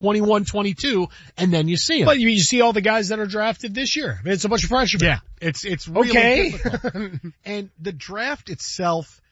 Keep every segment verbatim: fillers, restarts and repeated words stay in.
twenty-one, twenty-two, and then you see them. But you, you see all the guys that are drafted this year. I mean, it's a bunch of freshmen. Yeah, it's it's really okay. difficult. And the draft itself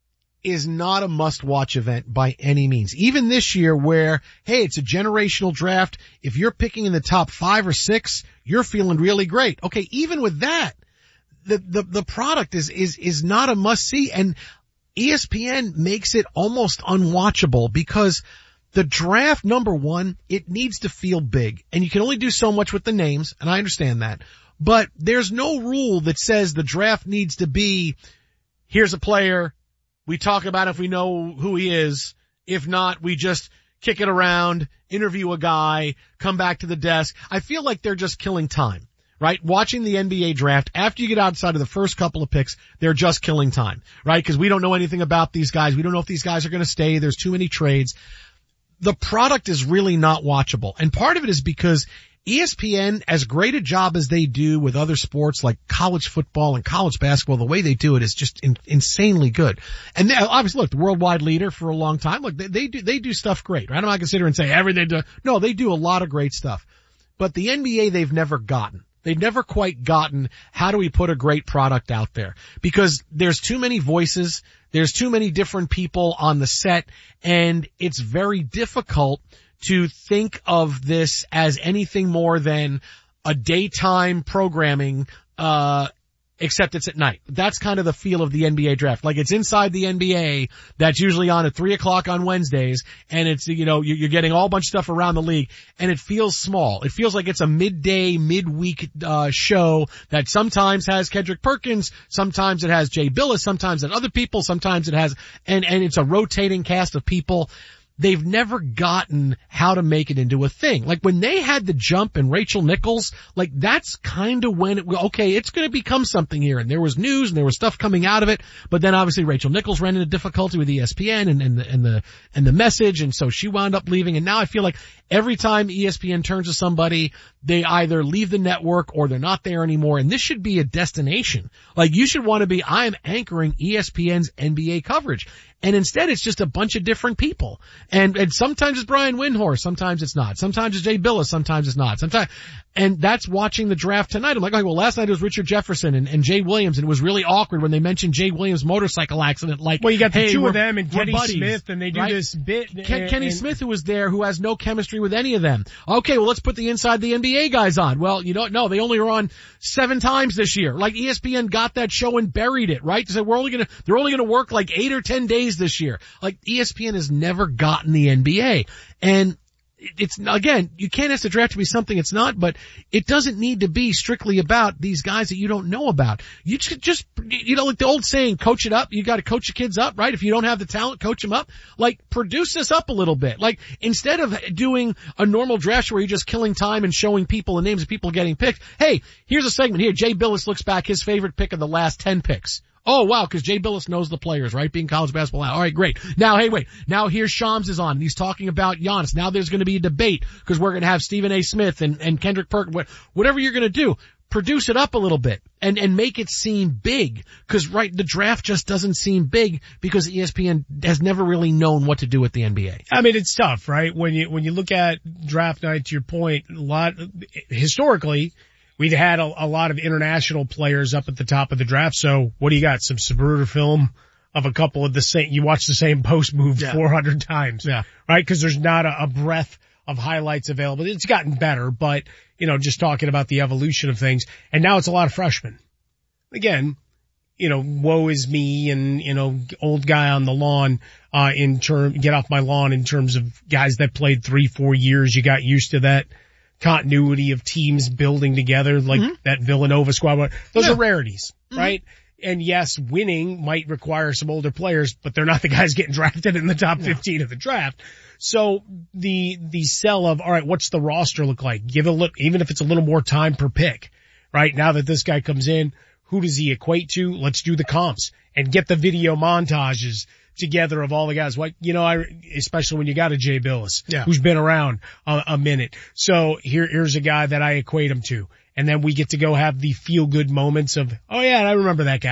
is not a must-watch event by any means. Even this year where, hey, it's a generational draft. If you're picking in the top five or six, you're feeling really great. Okay, even with that, the the the product is is is not a must-see, and E S P N makes it almost unwatchable because the draft, number one, it needs to feel big, and you can only do so much with the names, and I understand that. But there's no rule that says the draft needs to be, here's a player, we talk about if we know who he is. If not, we just kick it around, interview a guy, come back to the desk. I feel like they're just killing time, right? Watching the N B A draft, after you get outside of the first couple of picks, they're just killing time, right? Because we don't know anything about these guys. We don't know if these guys are going to stay. There's too many trades. The product is really not watchable. And part of it is because E S P N, as great a job as they do with other sports like college football and college basketball, the way they do it is just in, insanely good. And they, obviously, look, the worldwide leader for a long time. Look, they, they do they do stuff great, right? I'm not going to sit here and say everything. Do, no, they do a lot of great stuff. But the N B A, they've never gotten. They've never quite gotten how do we put a great product out there, because there's too many voices, there's too many different people on the set, and it's very difficult to think of this as anything more than a daytime programming, uh, except it's at night. That's kind of the feel of the N B A draft. Like it's inside the N B A that's usually on at three o'clock on Wednesdays, and it's, you know, you're getting all bunch of stuff around the league, and it feels small. It feels like it's a midday, midweek, uh, show that sometimes has Kendrick Perkins, sometimes it has Jay Billis, sometimes it has other people, sometimes it has, and, and it's a rotating cast of people. They've never gotten how to make it into a thing. Like when they had the jump and Rachel Nichols, like that's kind of when it, okay, it's going to become something here. And there was news and there was stuff coming out of it. But then obviously Rachel Nichols ran into difficulty with E S P N and, and the, and the, and the message. And so she wound up leaving. And now I feel like every time E S P N turns to somebody, they either leave the network or they're not there anymore. And this should be a destination. Like you should want to be, I am anchoring E S P N's N B A coverage. And instead it's just a bunch of different people. And, and sometimes it's Brian Windhorst, sometimes it's not. Sometimes it's Jay Billis, sometimes it's not. Sometimes, and that's watching the draft tonight. I'm like, okay, well last night it was Richard Jefferson and, and Jay Williams, and it was really awkward when they mentioned Jay Williams' motorcycle accident. Like, well, you got the hey, two of them and Kenny buddies, Smith, and they do right? this bit. Ken, and, Kenny and, Smith, who was there, who has no chemistry with any of them. Okay, well let's put the inside the N B A guys on. Well, you don't know. They only were on seven times this year. Like E S P N got that show and buried it, right? They said we're only gonna, they're only gonna work like eight or ten days this year. Like E S P N has never gotten the N B A. And it's, again, you can't ask the draft to be something it's not, but it doesn't need to be strictly about these guys that you don't know about. You just, just you know, like the old saying, coach it up. You gotta coach your kids up, right? If you don't have the talent, coach them up. Like, produce this up a little bit. Like, instead of doing a normal draft where you're just killing time and showing people the names of people getting picked, hey, here's a segment here. Jay Billis looks back his favorite pick of the last ten picks. Oh, wow, because Jay Billis knows the players, right? Being college basketball. All right, great. Now, hey, wait. Now here's Shams is on, and he's talking about Giannis. Now there's going to be a debate because we're going to have Stephen A. Smith and, and Kendrick Perkins. Whatever you're going to do, produce it up a little bit and, and make it seem big. Because, right, the draft just doesn't seem big because E S P N has never really known what to do with the N B A. I mean, it's tough, right? When you, when you look at draft night, to your point, a lot, historically, we'd had a, a lot of international players up at the top of the draft. So what do you got? Some Zapruder film of a couple of the same, you watch the same post move yeah. four hundred times. Yeah. Right? Cause there's not a, a breadth of highlights available. It's gotten better, but you know, just talking about the evolution of things. And now it's a lot of freshmen. Again, you know, woe is me and, you know, old guy on the lawn, uh, in term, get off my lawn in terms of guys that played three, four years. You got used to that continuity of teams building together, like mm-hmm. that Villanova squad. Those yeah. are rarities, mm-hmm. right? And yes, winning might require some older players, but they're not the guys getting drafted in the top no. fifteen of the draft. So the, the sell of, all right, what's the roster look like? Give a look, even if it's a little more time per pick, right? Now that this guy comes in, who does he equate to? Let's do the comps and get the video montages together of all the guys. Like, you know, I, especially when you got a Jay Billis, yeah. who's been around a, a minute. So here, here's a guy that I equate him to. And then we get to go have the feel good moments of, oh yeah, I remember that guy.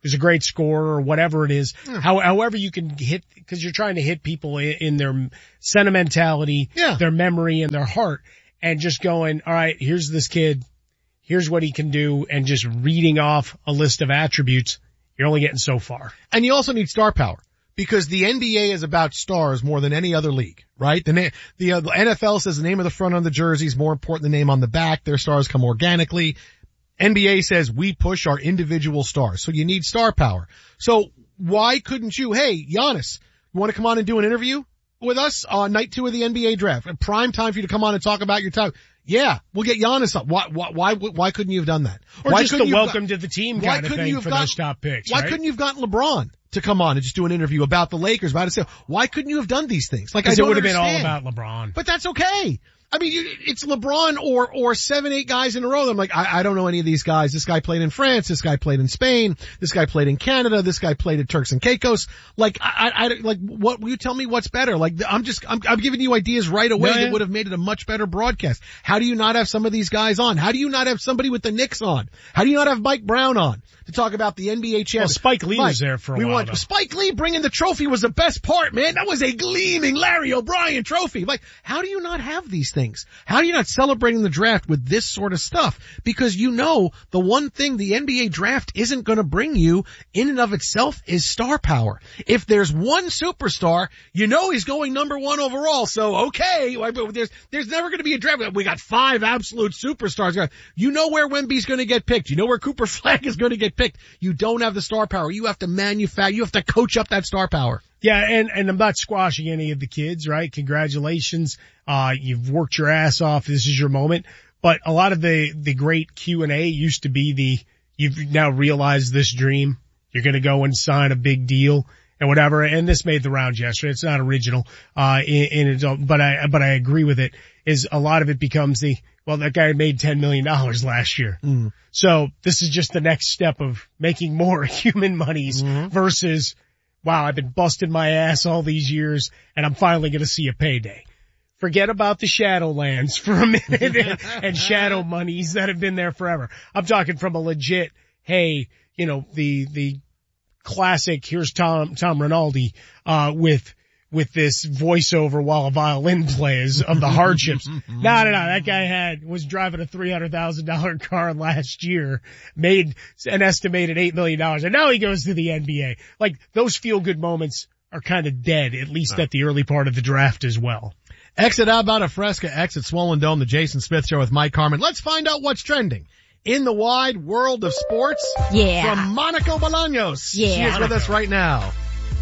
who's a great scorer or whatever it is. Yeah. How, however you can hit, cause you're trying to hit people in, in their sentimentality, yeah. their memory and their heart, and just going, all right, here's this kid. Here's what he can do, and just reading off a list of attributes, you're only getting so far. And you also need star power, because the N B A is about stars more than any other league, right? The, na- the, uh, the N F L says the name of the front on the jersey is more important than the name on the back. Their stars come organically. N B A says we push our individual stars, so you need star power. So why couldn't you, hey, Giannis, you want to come on and do an interview with us on night two of the N B A draft? A prime time for you to come on and talk about your time. Yeah, we'll get Giannis up. Why, why, why, why couldn't you have done that? Or why just the welcome got, to the team kind of thing for gotten, those top picks, Why right? couldn't you have gotten LeBron to come on and just do an interview about the Lakers, about it? Why couldn't you have done these things? Like, I don't it would have understand. been all about LeBron. But that's okay. I mean, you, it's LeBron or, or seven, eight guys in a row. I'm like, I, I don't know any of these guys. This guy played in France. This guy played in Spain. This guy played in Canada. This guy played at Turks and Caicos. Like, I, I, I like, what, will you tell me what's better? Like, I'm just, I'm, I'm giving you ideas right away no, yeah. that would have made it a much better broadcast. How do you not have some of these guys on? How do you not have somebody with the Knicks on? How do you not have Mike Brown on to talk about the N B A champion? Well, Spike Lee Mike, was there for a we while. Want, though. Spike Lee bringing the trophy was the best part, man. That was a gleaming Larry O'Brien trophy. Like, how do you not have these things? How do you not celebrating the draft with this sort of stuff? Because you know the one thing the N B A draft isn't going to bring you in and of itself is star power. If there's one superstar, you know he's going number one overall. So okay, there's there's never going to be a draft. We got five absolute superstars. You know where Wemby's going to get picked. You know where Cooper Flag is going to get picked. You don't have the star power. You have to manufacture. You have to coach up that star power. Yeah, and, and I'm not squashing any of the kids, right? Congratulations. Uh, you've worked your ass off. This is your moment. But a lot of the, the great Q and A used to be the, you've now realized this dream. You're going to go and sign a big deal and whatever. And this made the rounds yesterday. It's not original, uh, in, in its own, but I, but I agree with it, is a lot of it becomes the, well, that guy made ten million dollars last year. Mm. So this is just the next step of making more human monies mm-hmm. versus, wow, I've been busting my ass all these years and I'm finally going to see a payday. Forget about the Shadowlands for a minute and, and shadow monies that have been there forever. I'm talking from a legit, hey, you know, the, the classic, here's Tom, Tom Rinaldi, uh, with, with this voiceover while a violin plays of the hardships. no, no, no, that guy had, was driving a three hundred thousand dollars car last year, made an estimated eight million dollars, and now he goes to the N B A. Like, those feel-good moments are kind of dead, at least at the early part of the draft as well. Exit Alberta Fresca, exit Swollen Dome, the Jason Smith Show with Mike Harmon. Let's find out what's trending in the wide world of sports. Yeah. From Monica Bolaños. Yeah. She is with us right now.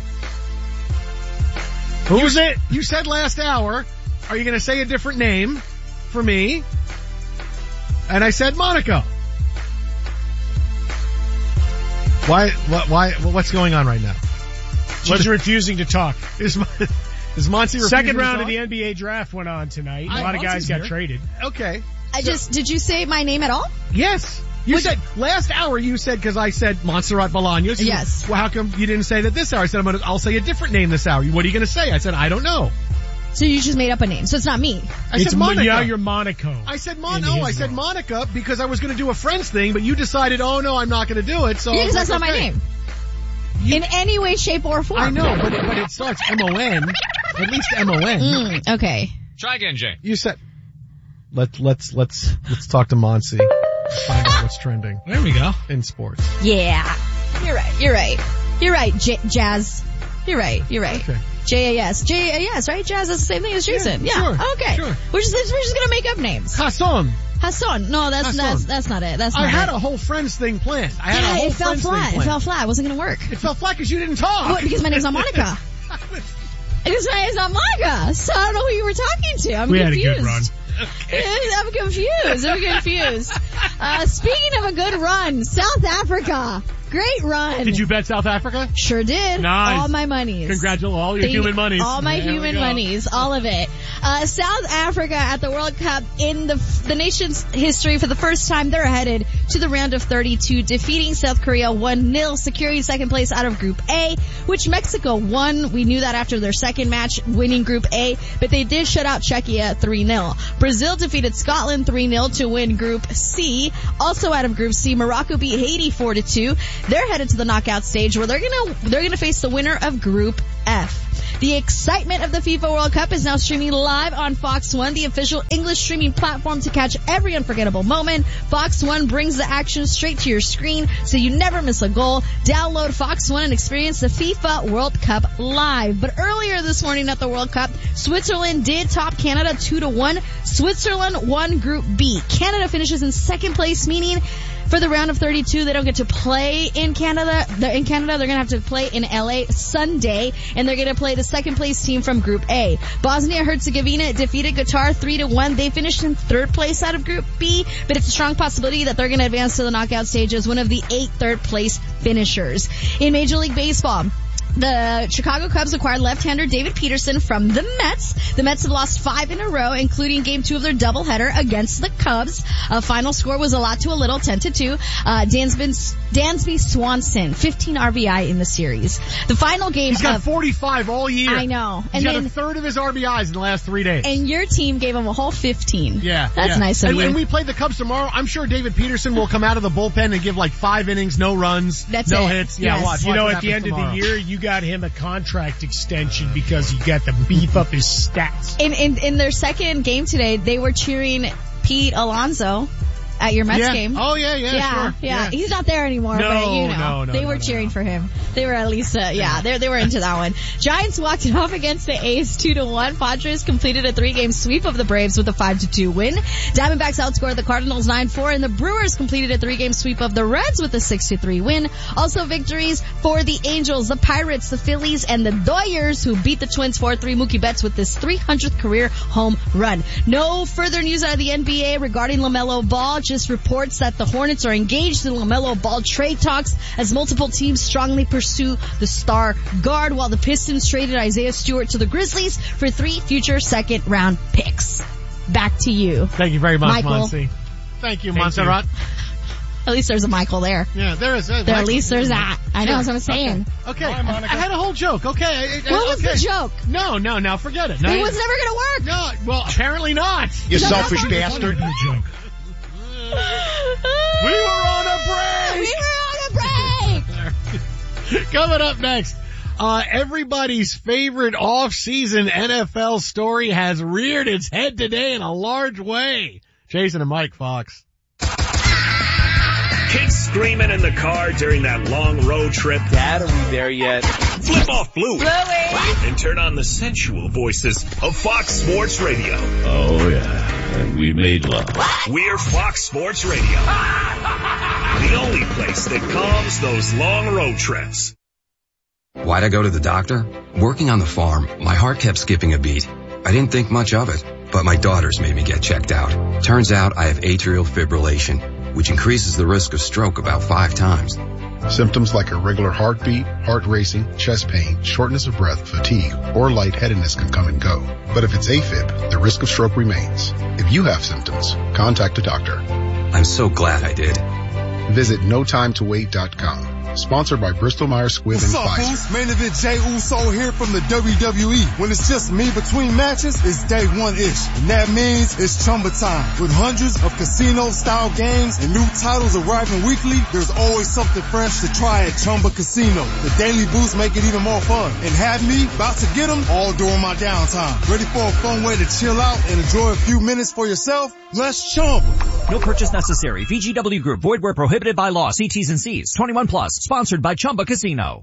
Who's it? You said last hour, are you going to say a different name for me? And I said Monaco. Why, what, why, what's going on right now? She's what, refusing to talk. Is, is Monty refusing Second round to of the N B A draft went on tonight. A I, lot of guys got here. traded. Okay. I so, just, did you say my name at all? Yes. You Which, said, last hour you said, because I said Montserrat Bolaños. Yes. Well, how come you didn't say that this hour? I said, I'm gonna, I'll say a different name this hour. What are you going to say? I said, I don't know. So you just made up a name. So it's not me. I it's said Monica. Yeah, you're Monaco. I said Mon. No, I said Monica because I was going to do a Friends thing, but you decided, oh no, I'm not going to do it. So yeah, because that's like, not okay. my name. You, in any way, shape, or form. I know, but it, but it starts M O N. At least M O N. Mm, okay. Try again, Jay. You said. Let let's let's let's talk to Monsi. Find out what's trending. There we go. In sports. Yeah. You're right. You're right. You're right, J- Jazz. You're right. You're right. Okay. J A S. J A S, right? Jazz is the same thing as Jason. Yeah. yeah. Sure, okay. Sure. We're just we're just gonna make up names. Hassan. Hassan. No, that's Hassan. that's that's not it. That's not I had it. a whole Friends thing planned. I had yeah, a whole it fell Friends flat. thing planned. It fell flat. It wasn't gonna work. It fell flat because you didn't talk. What? Because my name's not Monica. Because my name's not Monica. So I don't know who you were talking to. I'm we confused. had a good run. Okay. I'm confused. I'm confused. Uh, speaking of a good run, South Africa. Great run. Did you bet South Africa? Sure did. Nice. All my monies. Congratulations. All your Thank human monies. All my there human monies. All of it. Uh, South Africa at the World Cup in the the nation's history for the first time, they're headed to the round of thirty-two, defeating South Korea one nil, securing second place out of Group A, which Mexico won. We knew that after their second match, winning Group A, but they did shut out Czechia three nil. Brazil defeated Scotland three nil to win Group C. Also out of Group C, Morocco beat Haiti four to two. They're headed to the knockout stage where they're gonna they're gonna face the winner of Group F. The excitement of the FIFA World Cup is now streaming live on Fox One, the official English streaming platform to catch every unforgettable moment. Fox One brings the action straight to your screen so you never miss a goal. Download Fox One and experience the FIFA World Cup live. But earlier this morning at the World Cup, Switzerland did top Canada two to one. Switzerland won Group B. Canada finishes in second place, meaning for the round of thirty-two, they don't get to play in Canada. They're in Canada, they're going to have to play in L A Sunday, and they're going to play the second place team from Group A. Bosnia-Herzegovina defeated Qatar three to one. They finished in third place out of Group B, but it's a strong possibility that they're going to advance to the knockout stage as one of the eight third place finishers. In Major League Baseball, the Chicago Cubs acquired left-hander David Peterson from the Mets. The Mets have lost five in a row, including game two of their doubleheader against the Cubs. Uh, final score was a lot to a little, ten to two. Uh, Dansby, Dansby Swanson, fifteen R B I in the series. The final game He's got of, forty-five all year. I know. He's and got then, a third of his R B Is in the last three days. And your team gave him a whole fifteen. Yeah. That's yeah. nice of and, you. And we play the Cubs tomorrow. I'm sure David Peterson will come out of the bullpen and give like five innings, no runs, That's no it. hits. Yeah, Yes. watch. You watch know, what at the happens end tomorrow. of the year, you got him a contract extension because you got to beef up his stats. In, in, in their second game today, they were cheering Pete Alonso at your Mets yeah. game. Oh yeah, yeah, Yeah, sure. yeah, he's not there anymore, No, but you know, no, no, they no, were no, cheering no. for him. They were at least, uh, yeah, they they were into that one. Giants walked it off against the A's two to one. Padres completed a three-game sweep of the Braves with a five to two win. Diamondbacks outscored the Cardinals nine four, and the Brewers completed a three-game sweep of the Reds with a six to three win. Also victories for the Angels, the Pirates, the Phillies, and the Doyers, who beat the Twins four three. Mookie Betts with his three hundredth career home run. No further news out of the N B A regarding LaMelo Ball, just reports that the Hornets are engaged in LaMelo Ball trade talks as multiple teams strongly pursue the star guard, while the Pistons traded Isaiah Stewart to the Grizzlies for three future second round picks. Back to you. Thank you very much, Michael. Monty. Thank you, Thank Montserrat. At least there's a Michael there. Yeah, there is. Uh, There, at Michael. least there's that. I know, Sure. that's what I'm saying. Okay, Bye, Monica. I had a whole joke. Okay, I- I- What was okay. the joke? No, no, now forget it. No, It was never gonna work. No, well, apparently not. You No, selfish no, bastard. We were on a break. We were on a break. Coming up next, uh, everybody's favorite off-season N F L story has reared its head today in a large way. Jason and Mike Fox. Kids screaming in the car during that long road trip. Dad, are we there yet? Flip off Bluey. And turn on the sensual voices of Fox Sports Radio. Oh, yeah. And we made love. We're Fox Sports Radio. The only place that calms those long road trips. Why'd I go to the doctor? Working on the farm, my heart kept skipping a beat. I didn't think much of it, but my daughters made me get checked out. Turns out I have atrial fibrillation, which increases the risk of stroke about five times. Symptoms like irregular heartbeat, heart racing, chest pain, shortness of breath, fatigue, or lightheadedness can come and go. But if it's AFib, the risk of stroke remains. If you have symptoms, contact a doctor. I'm so glad I did. Visit no time to wait dot com. Sponsored by Bristol Myers Squibb and What's up, Pfizer. Boost? Main event Jey Uso here from the W W E. When it's just me between matches, it's day one-ish. And that means it's Chumba time. With hundreds of casino-style games and new titles arriving weekly, there's always something fresh to try at Chumba Casino. The Daily Boost make it even more fun. And have me about to get them all during my downtime. Ready for a fun way to chill out and enjoy a few minutes for yourself? Let's Chumba. No purchase necessary. V G W Group. Void where prohibited by law. See T's and C's. twenty-one plus. Sponsored by Chumba Casino.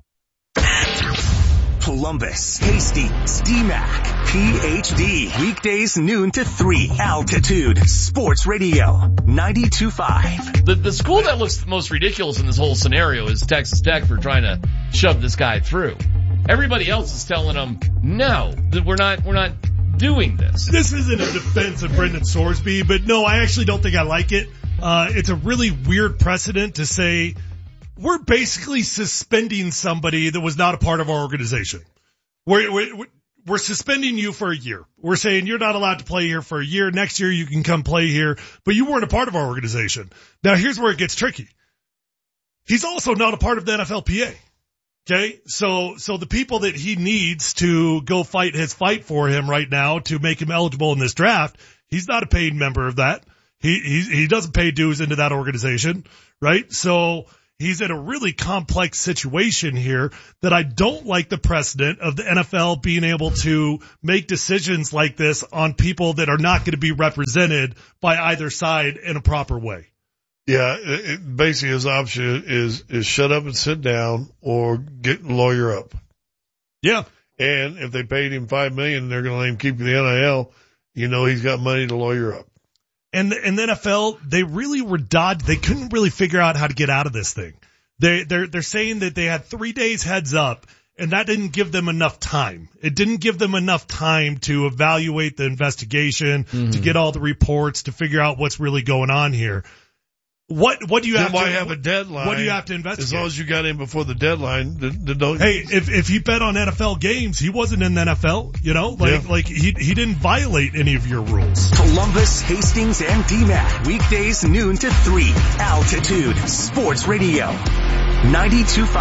Columbus, Hastings, D MAC, P H D. Weekdays noon to three. Altitude Sports Radio ninety-two point five. The, the school that looks the most ridiculous in this whole scenario is Texas Tech for trying to shove this guy through. Everybody else is telling them, no, that we're not, we're not doing this. This isn't a defense of Brendan Sorsby, but no, I actually don't think I like it. Uh, it's a really weird precedent to say we're basically suspending somebody that was not a part of our organization. We're, we're, we're suspending you for a year. We're saying you're not allowed to play here for a year. Next year you can come play here, but you weren't a part of our organization. Now here's where it gets tricky. He's also not a part of the N F L P A. Okay. So, so the people that he needs to go fight his fight for him right now to make him eligible in this draft, he's not a paid member of that. He, he, he doesn't pay dues into that organization, right? So he's in a really complex situation here that I don't like the precedent of the N F L being able to make decisions like this on people that are not going to be represented by either side in a proper way. Yeah, it, it, basically his option is, is shut up and sit down or get lawyer up. Yeah. And if they paid him five million dollars, they're going to let him keep the N I L, you know he's got money to lawyer up. And the, and the N F L, they really were dodged. They couldn't really figure out how to get out of this thing. They, they're, they're saying that they had three days heads up, and that didn't give them enough time. It didn't give them enough time to evaluate the investigation, mm-hmm. to get all the reports, to figure out what's really going on here. What, what do you then have why to, have a deadline? What do you have to investigate? As long as you got in before the deadline, then, then don't. Hey, if, if he bet on N F L games, he wasn't in the N F L, you know, like, yeah. like he, he didn't violate any of your rules. Columbus, Hastings, and D MAC, weekdays noon to three. Altitude Sports Radio, ninety-two point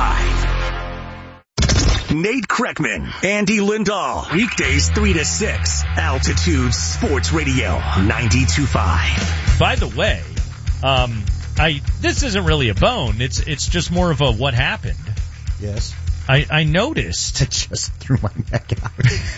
five. Nate Kreckman, Andy Lindahl, weekdays three to six. Altitude Sports Radio, ninety-two point five. By the way, um, I, this isn't really a bone. It's, it's just more of a what happened. Yes. I, I noticed. I just threw my neck out.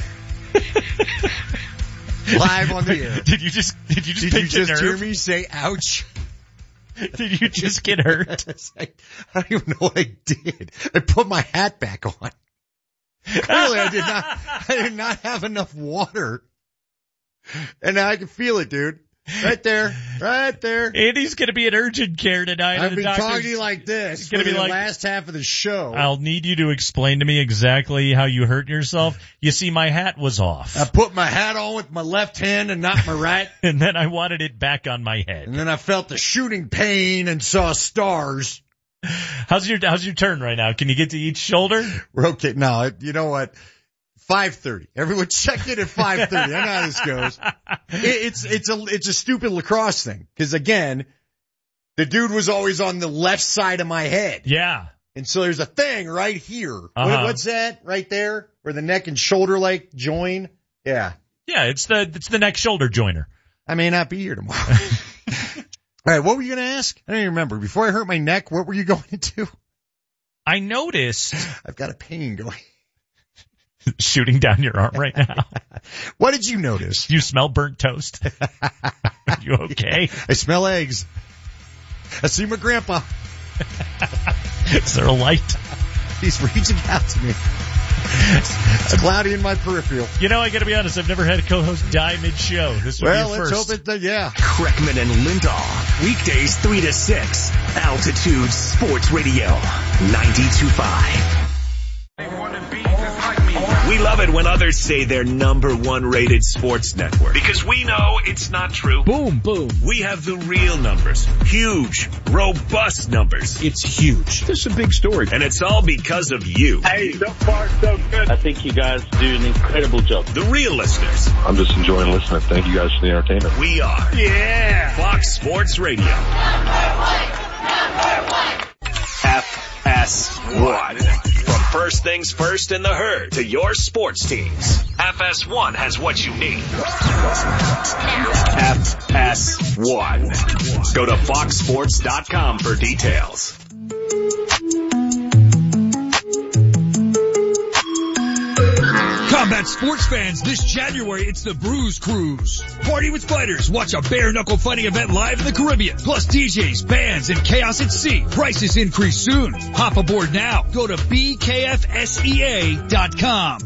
Live on the air. Did you just, did you just, did you just nerve? hear me say ouch? Did you just get hurt? I, I don't even know what I did. I put my hat back on. Clearly I did not, I did not have enough water. And now I can feel it, dude. Right there, right there. Andy's going to be in urgent care tonight. I've been talking to you like this for be the like, last half of the show. I'll need you to explain to me exactly how you hurt yourself. You see, my hat was off. I put my hat on with my left hand and not my right. And then I wanted it back on my head. And then I felt the shooting pain and saw stars. How's your, how's your turn right now? Can you get to each shoulder? We're okay. No, you know what? five thirty. Everyone check in at five thirty. I know how this goes. It, it's, it's a, it's a stupid lacrosse thing. Cause again, the dude was always on the left side of my head. Yeah. And so there's a thing right here. Uh-huh. What, what's that right there? Where the neck and shoulder like join? Yeah. Yeah. It's the, it's the neck shoulder joiner. I may not be here tomorrow. All right. What were you going to ask? I don't even remember. Before I hurt my neck, what were you going to do? I noticed. I've got a pain going. Shooting down your arm right now. What did you notice? You smell burnt toast. Are you okay? I smell eggs. I see my grandpa. Is there a light? He's reaching out to me. It's cloudy in my peripheral. You know, I gotta be honest, I've never had a co-host die mid-show. This would well, be a let's first. hope it, does, yeah. Kreckman and Lindahl, weekdays three to six. Altitude Sports Radio, ninety-two point five. We love it when others say they're number one rated sports network. Because we know it's not true. Boom, boom. We have the real numbers. Huge, robust numbers. It's huge. This is a big story. And it's all because of you. Hey, so far so good. I think you guys do an incredible job. The real listeners. I'm just enjoying listening. Thank you guys for the entertainment. We are. Yeah. Fox Sports Radio. Number one. Number one. F S one. From first things first in the herd to your sports teams, F S one has what you need. F S one. Go to fox sports dot com for details. Combat sports fans, this January it's the Bruise Cruise. Party with fighters, watch a bare-knuckle fighting event live in the Caribbean. Plus D Js, bands, and chaos at sea. Prices increase soon. Hop aboard now. Go to B K F S E A dot com.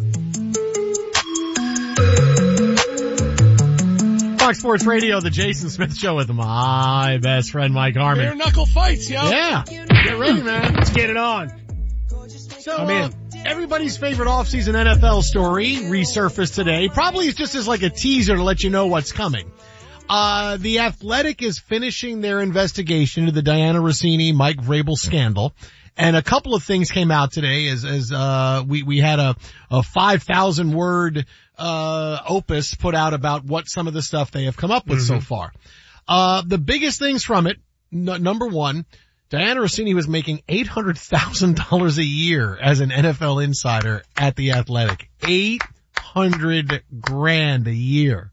Fox Sports Radio, the Jason Smith Show with my best friend Mike Harmon. Bare-knuckle fights, yo. Yeah. Get ready, man. Let's get it on. So, I'm uh, everybody's favorite offseason N F L story resurfaced today. Probably just as like a teaser to let you know what's coming. Uh, the Athletic is finishing their investigation into the Diana Rossini, Mike Vrabel scandal. And a couple of things came out today as, as, uh, we, we had a, a five thousand word, uh, opus put out about what some of the stuff they have come up with mm-hmm. so far. Uh, the biggest things from it, n- number one, Diana Rossini was making eight hundred thousand dollars a year as an N F L insider at The Athletic. eight hundred grand a year.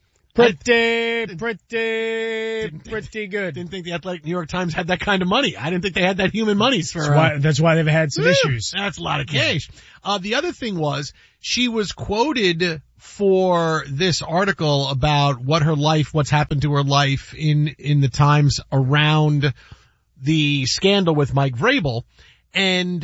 Pretty, pretty, pretty good. Didn't think the Athletic New York Times had that kind of money. I didn't think they had that human monies for, that's why, uh, that's why they've had some whew, issues. That's a lot of cash. Uh, the other thing was she was quoted for this article about what her life, what's happened to her life in, in the times around the scandal with Mike Vrabel, and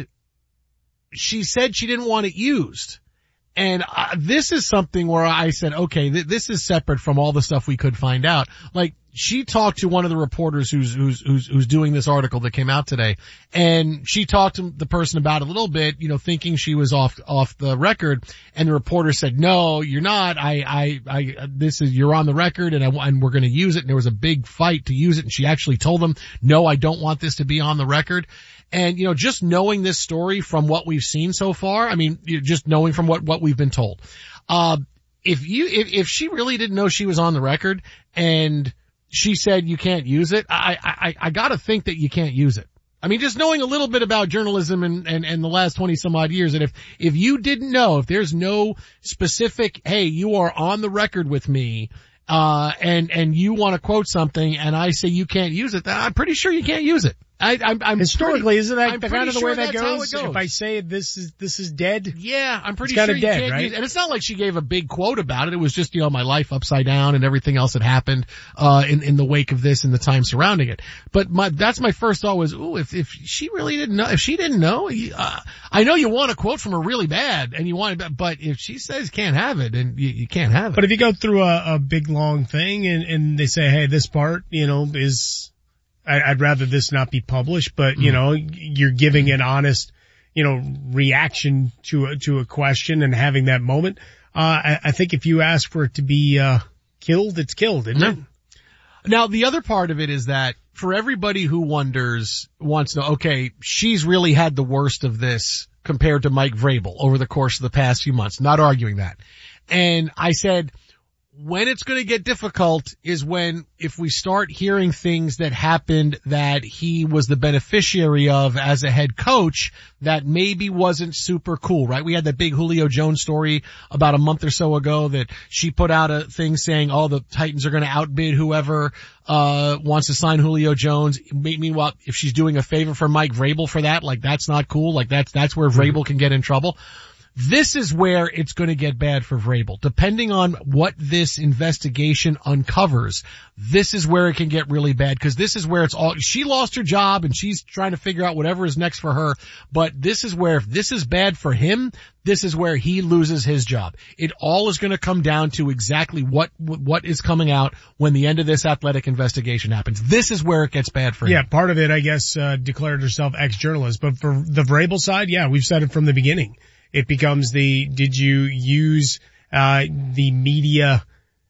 she said she didn't want it used. And uh, this is something where I said, okay, th- this is separate from all the stuff we could find out. Like, she talked to one of the reporters who's, who's, who's, who's doing this article that came out today, and she talked to the person about it a little bit, you know, thinking she was off, off the record, and the reporter said, no, you're not, I, I, I, this is, you're on the record, and I, and we're gonna use it, and there was a big fight to use it, and she actually told them, no, I don't want this to be on the record. And, you know, just knowing this story from what we've seen so far, I mean, just knowing from what, what we've been told, uh, if you, if, if she really didn't know she was on the record and she said you can't use it, I, I, I gotta think that you can't use it. I mean, just knowing a little bit about journalism and, and, and the last twenty some odd years, and if, if you didn't know, if there's no specific, hey, you are on the record with me, uh, and, and you want to quote something and I say you can't use it, I'm pretty sure you can't use it. I, I'm, I'm historically, pretty, isn't that I'm the kind of the sure way that goes? goes? If I say this is this is dead, yeah, I'm pretty it's sure you dead, can't right? use. And it's not like she gave a big quote about it. It was just, you know, my life upside down and everything else that happened uh in in the wake of this and the time surrounding it. But my that's my first thought was, ooh, if if she really didn't know, if she didn't know, uh, I know you want a quote from her really bad, and you want it, but if she says can't have it, and you, you can't have it. But if you go through a, a big long thing and and they say, hey, this part, you know, is. I'd rather this not be published, but you know, you're giving an honest, you know, reaction to a, to a question and having that moment. Uh, I, I think if you ask for it to be, uh, killed, it's killed, isn't no. it? Now, the other part of it is that for everybody who wonders, wants to know, okay, she's really had the worst of this compared to Mike Vrabel over the course of the past few months. Not arguing that. And I said, when it's going to get difficult is when, if we start hearing things that happened that he was the beneficiary of as a head coach that maybe wasn't super cool, right? We had that big Julio Jones story about a month or so ago that she put out a thing saying, oh, the Titans are going to outbid whoever, uh, wants to sign Julio Jones. Meanwhile, if she's doing a favor for Mike Vrabel for that, like that's not cool. Like that's, that's where Vrabel can get in trouble. This is where it's going to get bad for Vrabel. Depending on what this investigation uncovers, this is where it can get really bad, because this is where it's all, she lost her job and she's trying to figure out whatever is next for her. But this is where, if this is bad for him, this is where he loses his job. It all is going to come down to exactly what, what is coming out when the end of this Athletic investigation happens. This is where it gets bad for him. Yeah, part of it, I guess, uh, declared herself ex-journalist. But for the Vrabel side, yeah, we've said it from the beginning. It becomes the, did you use, uh, the media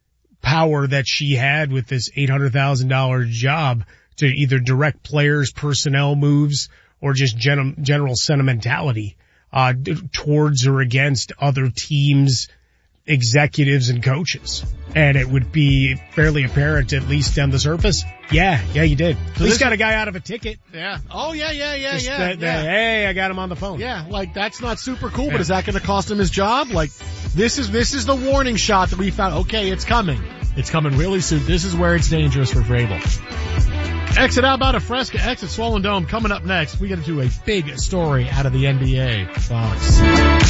power that she had with this eight hundred thousand dollars job to either direct players' personnel moves or just gen- general sentimentality, uh, towards or against other teams, executives and coaches. And it would be fairly apparent, at least on the surface. Yeah, yeah, you did. At least got a guy out of a ticket. Yeah. Oh, yeah, yeah, yeah, Just yeah, that, yeah. That, hey, I got him on the phone. Yeah, like that's not super cool, Yeah. but is that going to cost him his job? Like, this is, this is the warning shot that we found. Okay, it's coming. It's coming really soon. This is where it's dangerous for Vrabel. Exit out about a Fresca, exit Swollen Dome. Coming up next, we got to do a big story out of the N B A. Fox.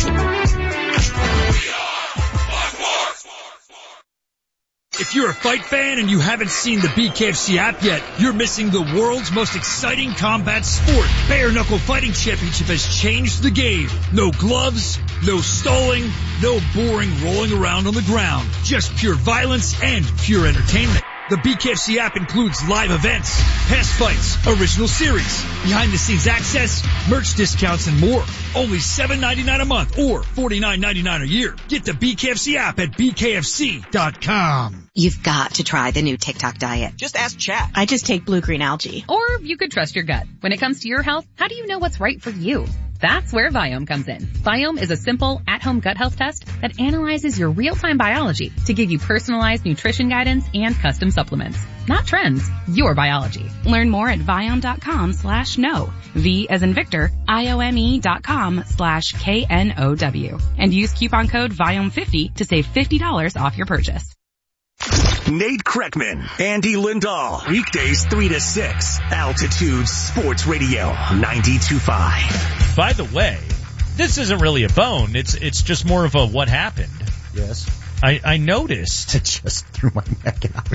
If you're a fight fan and you haven't seen the B K F C app yet, you're missing the world's most exciting combat sport. Bare Knuckle Fighting Championship has changed the game. No gloves, no stalling, no boring rolling around on the ground. Just pure violence and pure entertainment. The B K F C app includes live events, past fights, original series, behind-the-scenes access, merch discounts, and more. Only seven ninety-nine a month or forty-nine ninety-nine a year. Get the B K F C app at B K F C dot com. You've got to try the new TikTok diet. Just ask chat. I just take blue-green algae. Or you could trust your gut. When it comes to your health, how do you know what's right for you? That's where Viome comes in. Viome is a simple, at-home gut health test that analyzes your real-time biology to give you personalized nutrition guidance and custom supplements. Not trends, your biology. Learn more at Viome.com slash no. V as in Victor, I-O-M-E dot com slash K N O W. And use coupon code Viome fifty to save fifty dollars off your purchase. Nate Kreckman, Andy Lindahl, weekdays three to six, Altitude Sports Radio, ninety-two point five. By the way, this isn't really a bone. It's it's just more of a what happened. Yes. I, I noticed. I just threw my neck out.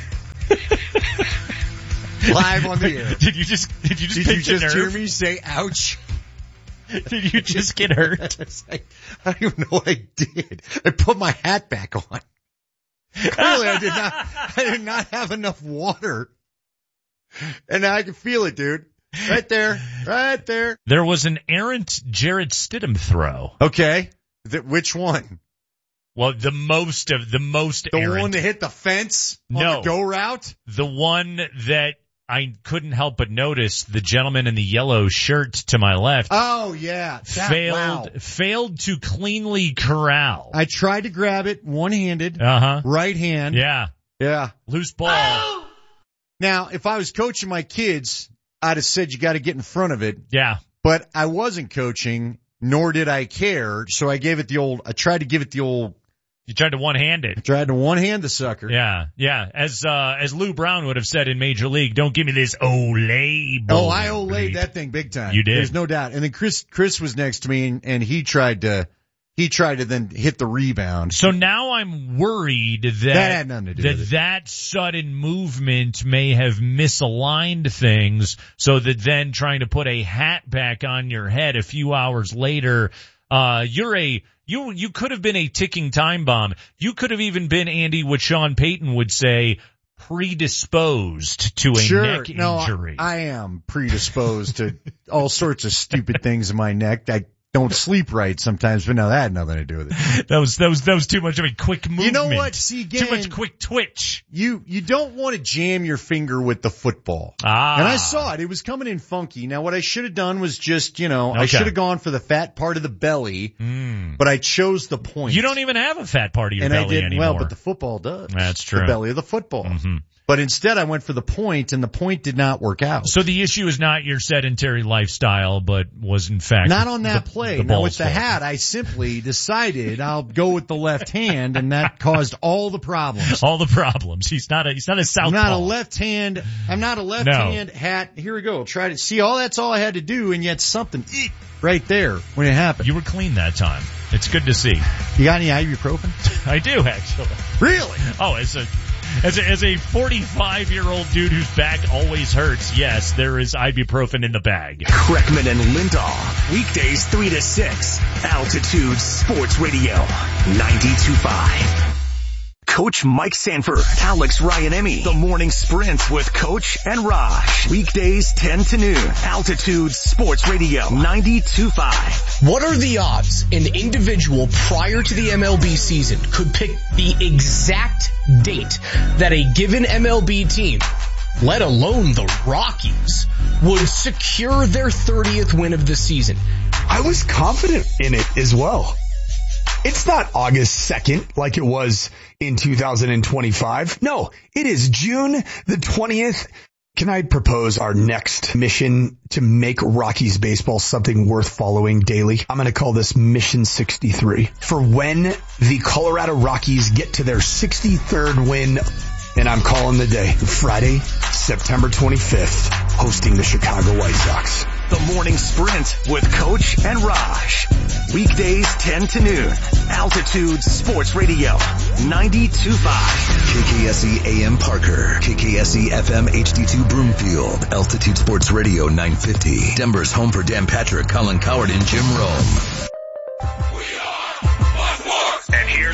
Live on the air. Did you just did you just did you pinch just a hear nerve? me say ouch? Did you just get hurt? I, I don't even know what I did. I put my hat back on. Clearly I did not I did not have enough water. And I can feel it, dude. Right there. Right there. There was an errant Jarrett Stidham throw. Okay. Th- which one? Well, the most of the most The errant. one that hit the fence on No. the go route? The one that I couldn't help but notice, the gentleman in the yellow shirt to my left Oh, yeah. That, failed wow. failed to cleanly corral. I tried to grab it one-handed, Uh-huh. right hand. Yeah. Yeah. Loose ball. Now, if I was coaching my kids, I'd have said you got to get in front of it. Yeah. But I wasn't coaching, nor did I care, so I gave it the old, I tried to give it the old, You tried to one-hand it. I tried to one-hand the sucker. Yeah, yeah. As uh as Lou Brown would have said in Major League, don't give me this Olay ball. Oh, I Olayed that thing big time. You did. There's no doubt. And then Chris, Chris was next to me, and, and he tried to, he tried to then hit the rebound. So now I'm worried that That had nothing to do that, with it. that sudden movement may have misaligned things, so that then trying to put a hat back on your head a few hours later, uh, you're a, you, you could have been a ticking time bomb. You could have even been, Andy, what Sean Payton would say, predisposed to a Sure. neck no, injury. I, I am predisposed to all sorts of stupid things in my neck. I don't sleep right sometimes, but no, that had nothing to do with it. That was, that was, that was too much of a quick movement. You know what? See, again, too much quick twitch. You, you don't want to jam your finger with the football. Ah. And I saw it. It was coming in funky. Now, what I should have done was just, you know, I Okay. should have gone for the fat part of the belly, Mm. but I chose the point. You don't even have a fat part of your and belly I did anymore. well, but the football does. That's true. The belly of the football. Mm-hmm. But instead, I went for the point, and the point did not work out. So the issue is not your sedentary lifestyle, but was in fact Not on that the, play. The now ball's with the fault. hat, I simply decided I'll go with the left hand, and that caused all the problems. All the problems. He's not a he's not a southpaw. I'm not a left hand. I'm not a left No. hand hat. Here we go. Try to see. All that's all I had to do, and yet something right there when it happened. You were clean that time. It's good to see. You got any ibuprofen? I do actually. Really? Oh, as a as a as a forty-five year old dude whose back always hurts, yes, there is ibuprofen in the bag. Kreckman and Lindahl, weekdays three to six, Altitude Sports Radio, ninety-two point five. Coach Mike Sanford, Alex Ryanemi, The Morning Sprint with Coach and Raj. Weekdays ten to noon, Altitude Sports Radio, ninety-two point five. What are the odds an individual prior to the M L B season could pick the exact date that a given M L B team, let alone the Rockies, would secure their thirtieth win of the season? I was confident in it as well. It's not August second like it was in two thousand twenty-five. No, it is June the twentieth. Can I propose our next mission to make Rockies baseball something worth following daily? I'm going to call this Mission sixty-three. For when the Colorado Rockies get to their sixty-third win, and I'm calling the day Friday, September twenty-fifth, hosting the Chicago White Sox. The Morning Sprint with Coach and Raj. Weekdays ten to noon, Altitude Sports Radio, ninety-two point five. K K S E A M Parker, K K S E F M H D two Broomfield, Altitude Sports Radio nine fifty. Denver's home for Dan Patrick, Colin Coward, and Jim Rome. And here's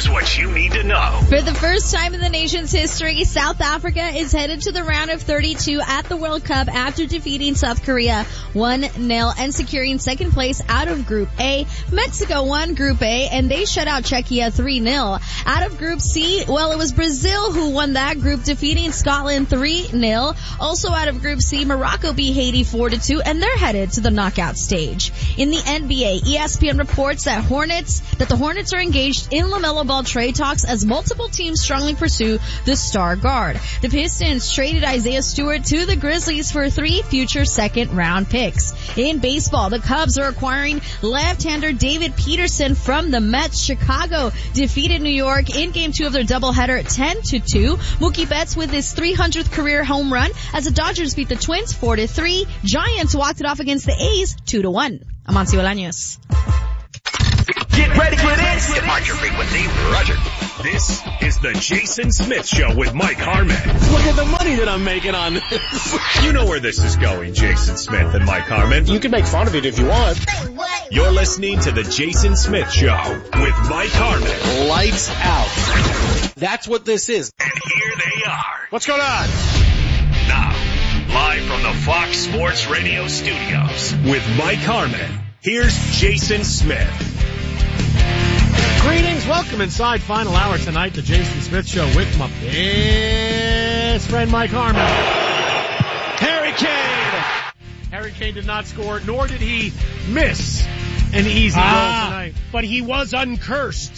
Here's what you need to know. For the first time in the nation's history, South Africa is headed to the round of thirty-two at the World Cup after defeating South Korea one nil and securing second place out of Group A. Mexico won Group A and they shut out Czechia three nil. Out of Group C, well, it was Brazil who won that group, defeating Scotland three nil. Also out of Group C, Morocco beat Haiti four to two and they're headed to the knockout stage. In the N B A, E S P N reports that Hornets, that the Hornets are engaged in LaMelo Ball trade talks as multiple teams strongly pursue the star guard. The Pistons traded Isaiah Stewart to the Grizzlies for three future second round picks. In baseball, the Cubs are acquiring left-hander David Peterson from the Mets. Chicago defeated New York in game two of their doubleheader ten to two. Mookie Betts with his three hundredth career home run as the Dodgers beat the Twins four to three. Giants walked it off against the A's two to one. Amancio Bolaños. Get ready for this. Depart your frequency, Roger. This is the Jason Smith Show with Mike Harmon. Look at the money that I'm making on this. You know where this is going, Jason Smith and Mike Harmon. You can make fun of it if you want. You're listening to the Jason Smith Show with Mike Harmon. Lights out. That's what this is. And here they are. What's going on? Now, live from the Fox Sports Radio studios with Mike Harmon. Here's Jason Smith. Greetings, welcome inside final hour tonight, the Jason Smith Show with my best friend Mike Harmon. Harry Kane! Harry Kane did not score, nor did he miss an easy goal ah, tonight. But he was uncursed.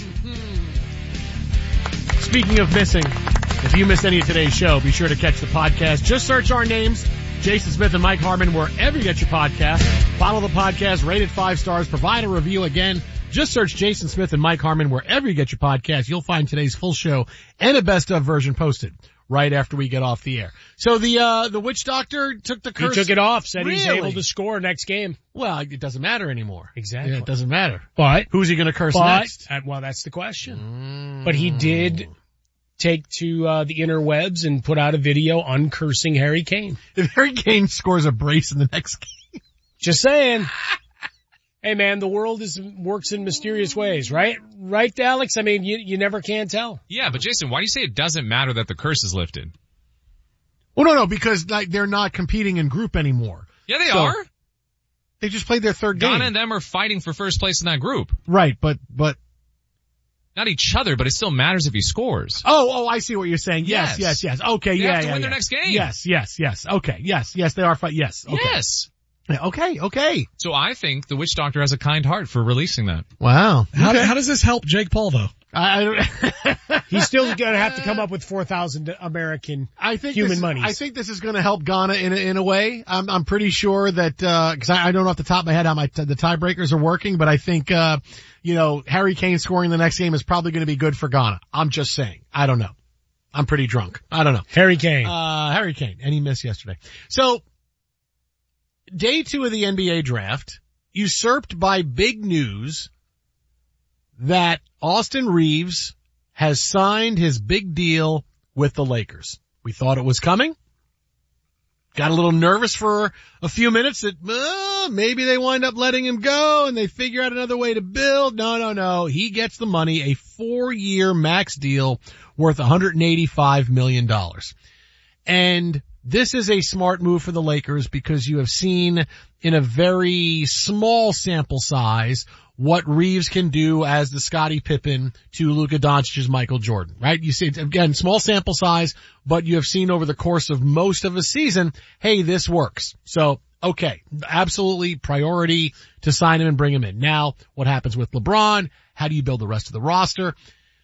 Speaking of missing, if you missed any of today's show, be sure to catch the podcast. Just search our names, Jason Smith and Mike Harmon, wherever you get your podcast. Follow the podcast, rate it five stars, provide a review. Again, just search Jason Smith and Mike Harmon wherever you get your podcast. You'll find today's full show and a best of version posted right after we get off the air. So the uh the witch doctor took the curse. He took it off, said really? He's able to score next game. Well, it doesn't matter anymore. Exactly. Yeah, it doesn't matter. But who's he going to curse but, next? Uh, well, that's the question. Mm. But he did take to uh the interwebs and put out a video uncursing Harry Kane. If Harry Kane scores a brace in the next game. Just saying. Hey man, the world is works in mysterious ways, right? Right, Alex? I mean, you you never can tell. Yeah, but Jason, why do you say it doesn't matter that the curse is lifted? Well, no, no, because like they're not competing in group anymore. Yeah, they so, are. They just played their third game. Ghana and them are fighting for first place in that group. Right, but but not each other, but it still matters if he scores. Oh, oh, I see what you're saying. Yes, yes, yes, yes. Okay, they yeah, have to yeah, win yeah. their next game. Yes, yes, yes. Okay, yes, yes, they are fight. Yes, okay. Yes. Okay, okay. So I think the witch doctor has a kind heart for releasing that. Wow. How, okay. how does this help Jake Paul though? I, I He's still going to have to come up with four thousand American I think human this, monies. I think this is going to help Ghana in a, in a way. I'm, I'm pretty sure that, uh, cause I, I don't know off the top of my head how my, t- the tiebreakers are working, but I think, uh, you know, Harry Kane scoring the next game is probably going to be good for Ghana. I'm just saying. I don't know. I'm pretty drunk. I don't know. Harry Kane. Uh, Harry Kane. And he missed yesterday. So, day two of the N B A draft, usurped by big news that Austin Reeves has signed his big deal with the Lakers. We thought it was coming. Got a little nervous for a few minutes that uh, maybe they wind up letting him go and they figure out another way to build. No, no, no. He gets the money, a four-year max deal worth one hundred eighty-five million dollars. And this is a smart move for the Lakers because you have seen in a very small sample size what Reeves can do as the Scottie Pippen to Luka Doncic's Michael Jordan, right? You see, again, small sample size, but you have seen over the course of most of a season, hey, this works. So, okay, absolutely priority to sign him and bring him in. Now, what happens with LeBron? How do you build the rest of the roster?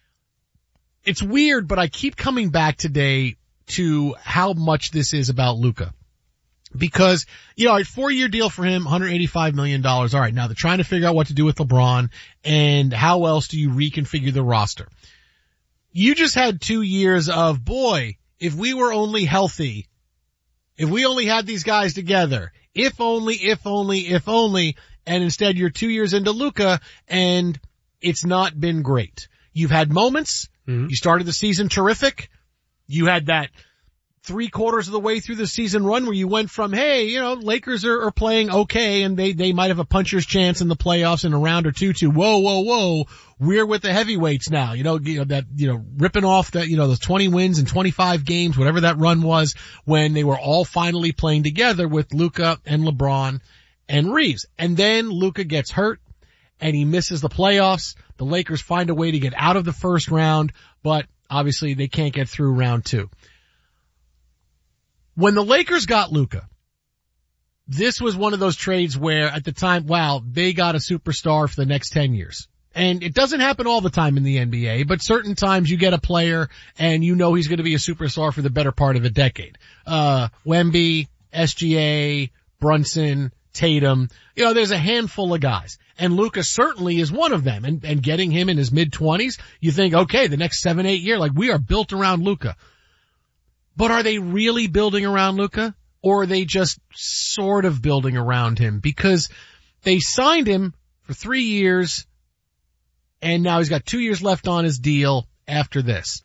It's weird, but I keep coming back today to how much this is about Luka. Because, you know, a four-year deal for him, one hundred eighty-five million dollars. All right, now they're trying to figure out what to do with LeBron and how else do you reconfigure the roster. You just had two years of, boy, if we were only healthy, if we only had these guys together, if only, if only, if only, and instead you're two years into Luka and it's not been great. You've had moments. Mm-hmm. You started the season terrific. You had that three quarters of the way through the season run where you went from, hey, you know, Lakers are, are playing okay and they, they might have a puncher's chance in the playoffs in a round or two to, whoa, whoa, whoa, we're with the heavyweights now. You know, you know, that, you know, ripping off that, you know, those twenty wins in twenty-five games, whatever that run was when they were all finally playing together with Luka and LeBron and Reeves. And then Luka gets hurt and he misses the playoffs. The Lakers find a way to get out of the first round, but obviously they can't get through round two. When the Lakers got Luka, this was one of those trades where at the time, wow, they got a superstar for the next ten years. And it doesn't happen all the time in the N B A, but certain times you get a player and you know he's going to be a superstar for the better part of a decade. Uh, Wemby, S G A, Brunson, Tatum, you know, there's a handful of guys. And Luka certainly is one of them. And, and getting him in his mid twenties, you think, okay, the next seven, eight years, like we are built around Luka. But are they really building around Luka? Or are they just sort of building around him? Because they signed him for three years, and now he's got two years left on his deal after this.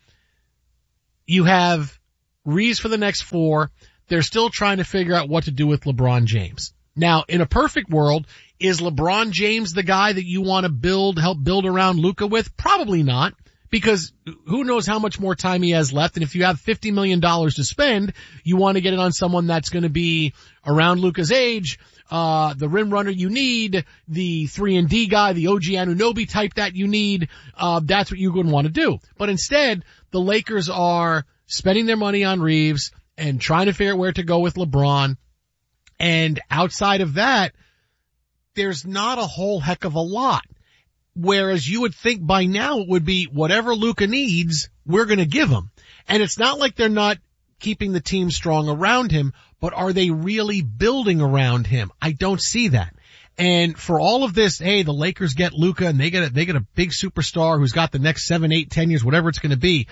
You have Reeves for the next four. They're still trying to figure out what to do with LeBron James. Now, in a perfect world, is LeBron James the guy that you want to build, help build around Luka with? Probably not. Because who knows how much more time he has left, and if you have fifty million dollars to spend, you want to get it on someone that's going to be around Luka's age, uh, the rim runner you need, the three and D guy, the O G Anunoby type that you need. Uh, that's what you would want to do. But instead, the Lakers are spending their money on Reeves and trying to figure out where to go with LeBron. And outside of that, there's not a whole heck of a lot. Whereas you would think by now it would be whatever Luka needs, we're going to give him. And it's not like they're not keeping the team strong around him, but are they really building around him? I don't see that. And for all of this, hey, the Lakers get Luka and they get a, they get a big superstar who's got the next seven, eight, ten years, whatever it's going to be.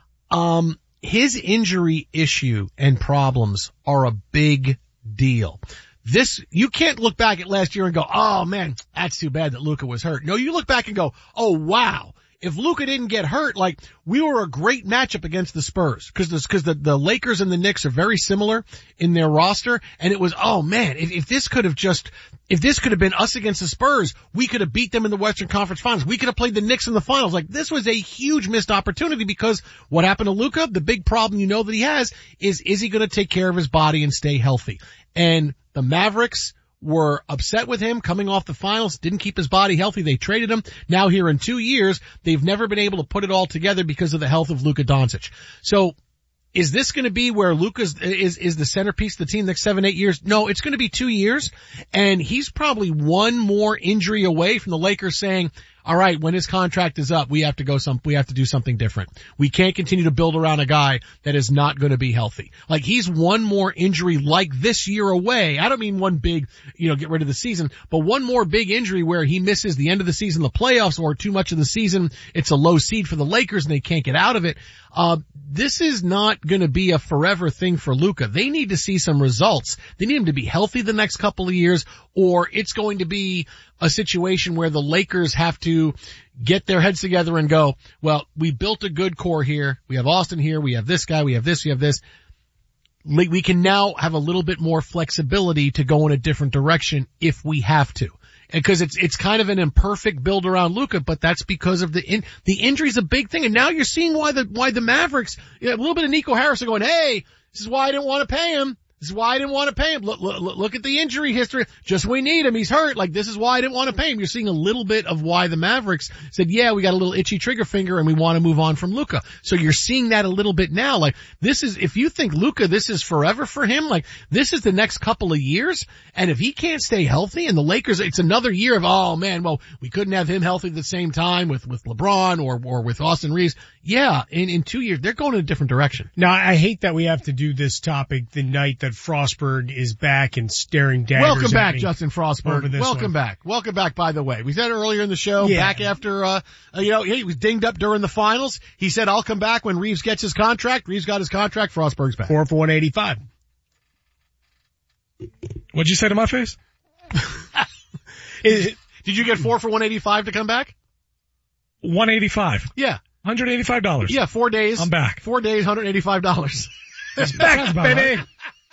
Um, his injury issue and problems are a big deal. This, you can't look back at last year and go, oh man, that's too bad that Luka was hurt. No, you look back and go, oh wow, if Luka didn't get hurt, like we were a great matchup against the Spurs because this, because the, the Lakers and the Knicks are very similar in their roster. And it was, oh man, if, if this could have just, if this could have been us against the Spurs, we could have beat them in the Western Conference Finals. We could have played the Knicks in the finals. Like this was a huge missed opportunity because what happened to Luka? The big problem you know that he has is, is he going to take care of his body and stay healthy? And the Mavericks were upset with him coming off the finals, didn't keep his body healthy. They traded him. Now here in two years, they've never been able to put it all together because of the health of Luka Doncic. So is this going to be where Luka is, is, is the centerpiece of the team next seven, eight years? No, it's going to be two years. And he's probably one more injury away from the Lakers saying, all right, when his contract is up, we have to go some, we have to do something different. We can't continue to build around a guy that is not going to be healthy. Like he's one more injury like this year away. I don't mean one big, you know, get rid of the season, but one more big injury where he misses the end of the season, the playoffs, or too much of the season. It's a low seed for the Lakers and they can't get out of it. Uh, this is not going to be a forever thing for Luka. They need to see some results. They need him to be healthy the next couple of years, or it's going to be a situation where the Lakers have to get their heads together and go, well, we built a good core here. We have Austin here. We have this guy. We have this. We have this. We can now have a little bit more flexibility to go in a different direction if we have to. Because it's, it's kind of an imperfect build around Luka, but that's because of the, in, the injury's a big thing. And now you're seeing why the, why the Mavericks, you know, a little bit of Nico Harrison going, hey, this is why I didn't want to pay him. This is why I didn't want to pay him. Look, look, look at the injury history. Just we need him. He's hurt. Like, this is why I didn't want to pay him. You're seeing a little bit of why the Mavericks said, yeah, we got a little itchy trigger finger and we want to move on from Luka. So you're seeing that a little bit now. Like, this is, if you think Luka, this is forever for him, like, this is the next couple of years. And if he can't stay healthy and the Lakers, it's another year of, oh man, well, we couldn't have him healthy at the same time with, with LeBron or, or with Austin Reeves. Yeah, in, in two years, they're going in a different direction. Now, I hate that we have to do this topic the night that Frostberg is back and staring daggers Welcome at back, me Justin Frostberg. Welcome one. back. Welcome back, by the way. We said earlier in the show, yeah. back after, uh, you know, he was dinged up during the finals. He said, I'll come back when Reeves gets his contract. Reeves got his contract. Frostberg's back. Four for one eighty-five. What'd you say to my face? Did you get four for one eighty-five to come back? one eighty-five. Yeah. one hundred eighty-five dollars. Yeah, four days. I'm back. Four days, one hundred eighty-five dollars. It's back, baby.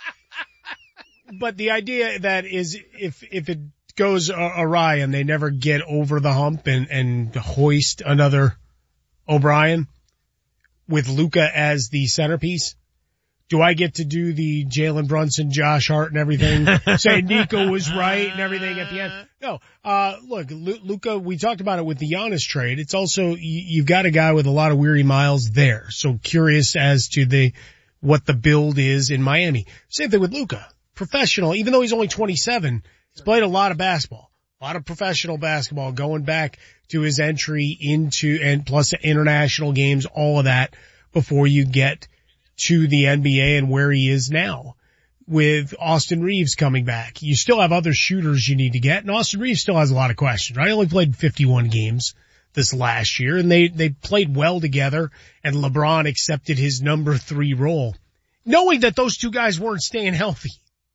But the idea that is if, if it goes awry and they never get over the hump and, and hoist another O'Brien with Luka as the centerpiece, do I get to do the Jalen Brunson, Josh Hart and everything, say Nico was right and everything at the end? No, uh, look, Luka, we talked about it with the Giannis trade. It's also, you've got a guy with a lot of weary miles there. So curious as to the, what the build is in Miami. Same thing with Luka. Professional, even though he's only twenty-seven, he's played a lot of basketball, a lot of professional basketball going back to his entry into, and plus the international games, all of that before you get to the N B A and where he is now with Austin Reeves coming back. You still have other shooters you need to get, and Austin Reeves still has a lot of questions, right? He only played fifty-one games this last year, and they, they played well together, and LeBron accepted his number three role, knowing that those two guys weren't staying healthy.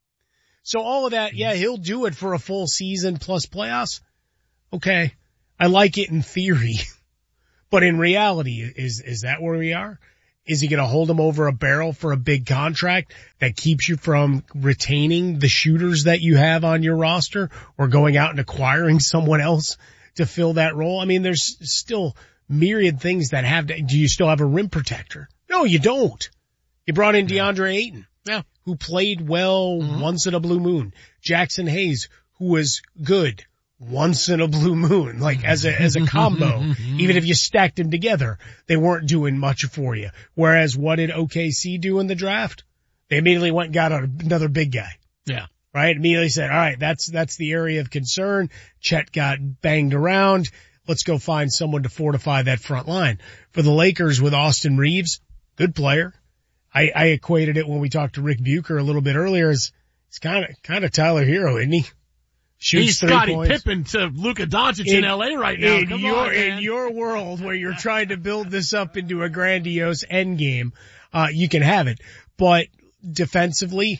So all of that, yeah, he'll do it for a full season plus playoffs. Okay. I like it in theory, but in reality, is, is that where we are? Is he going to hold him over a barrel for a big contract that keeps you from retaining the shooters that you have on your roster or going out and acquiring someone else to fill that role? I mean, there's still myriad things that have to, do you still have a rim protector? No, you don't. You brought in DeAndre Ayton. Yeah. Who played well mm-hmm. once in a blue moon. Jackson Hayes, who was good once in a blue moon, like as a, as a combo. Even if you stacked them together, they weren't doing much for you. Whereas what did O K C do in the draft? They immediately went and got another big guy. Yeah. Right? Immediately said, all right, that's, that's the area of concern. Chet got banged around. Let's go find someone to fortify that front line. For the Lakers with Austin Reeves, good player. I, I equated it when we talked to Rick Bucher a little bit earlier as it's kind of, kind of Tyler Hero, isn't he? Shoots He's three Scottie points. Pippen to Luka Doncic in, in L A right now. In Come your, on, man. in your world where you're trying to build this up into a grandiose end game, uh, you can have it. But defensively,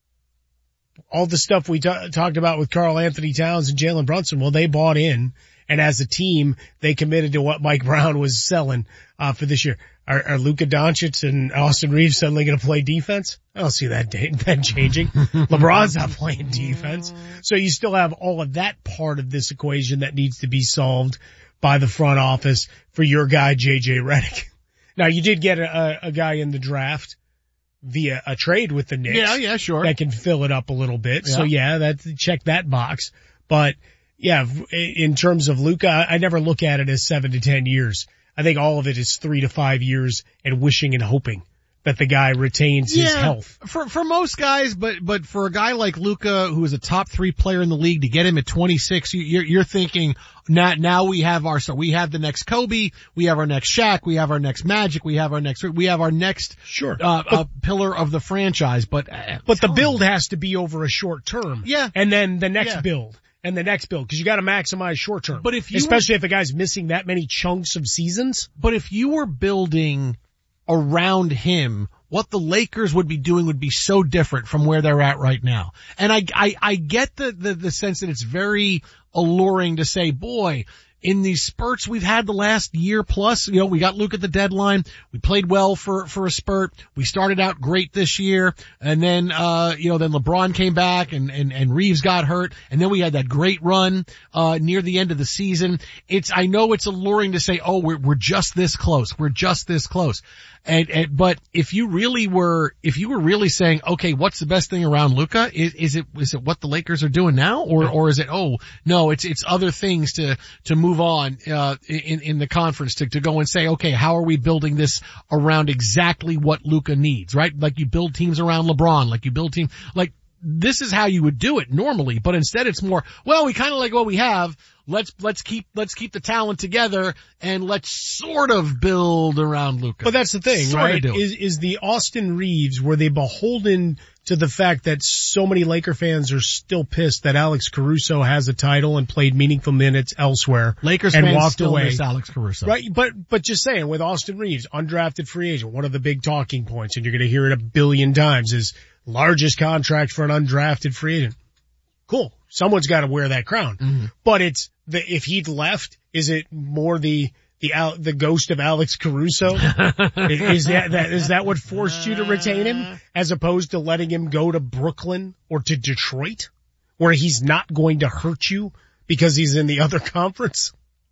all the stuff we t- talked about with Karl Anthony Towns and Jalen Brunson, well, they bought in. And as a team, they committed to what Mike Brown was selling, uh, for this year. Are, are Luka Doncic and Austin Reeves suddenly going to play defense? I don't see that, that changing. LeBron's not playing defense. So you still have all of that part of this equation that needs to be solved by the front office for your guy, J J Redick. Now you did get a, a guy in the draft via a trade with the Knicks. Yeah, yeah, sure. That can fill it up a little bit. Yeah. So yeah, that, check that box. But yeah, in terms of Luka, I never look at it as seven to ten years. I think all of it is three to five years and wishing and hoping that the guy retains yeah, his health. For for most guys, but but for a guy like Luka, who is a top three player in the league, to get him at twenty-six, you're you're thinking now now we have our so we have the next Kobe, we have our next Shaq, we have our next Magic, we have our next we have our next sure uh, but, uh pillar of the franchise. But uh, but the build has to be over a short term. Yeah, and then the next yeah. build. And the next build, because you got to maximize short term. But if you especially were, if a guy's missing that many chunks of seasons. But if you were building around him, what the Lakers would be doing would be so different from where they're at right now. And I I, I get the, the the sense that it's very alluring to say, boy, in these spurts we've had the last year plus, you know, we got Luke at the deadline. We played well for, for a spurt. We started out great this year. And then, uh, you know, then LeBron came back and, and, and Reeves got hurt. And then we had that great run, uh, near the end of the season. It's, I know it's alluring to say, oh, we're, we're just this close. We're just this close. And, and, but if you really were, if you were really saying, okay, what's the best thing around Luka? Is, is it, is it what the Lakers are doing now? Or, or is it, oh, no, it's, it's other things to, to move on, uh, in, in the conference to, to go and say, okay, how are we building this around exactly what Luka needs, right? Like you build teams around LeBron, like you build team, like this is how you would do it normally, but instead it's more, well, we kind of like what we have. Let's, let's keep, let's keep the talent together and let's sort of build around Luka. But that's the thing, sort right? Is, is the Austin Reeves, were they beholden to the fact that so many Laker fans are still pissed that Alex Caruso has a title and played meaningful minutes elsewhere? Lakers and fans walked still away. miss Alex Caruso. Right, but, but just saying, with Austin Reeves, undrafted free agent, one of the big talking points, and you're gonna hear it a billion times, is largest contract for an undrafted free agent. Cool. Someone's gotta wear that crown. Mm-hmm. But it's, the, if he'd left, is it more the, the the Al, the ghost of Alex Caruso? is that, that is that what forced you to retain him, as opposed to letting him go to Brooklyn or to Detroit, where he's not going to hurt you because he's in the other conference?